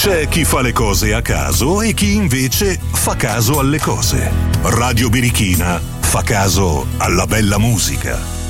C'è chi fa le cose a caso e chi invece fa caso alle cose. Radio Birichina fa caso alla bella musica.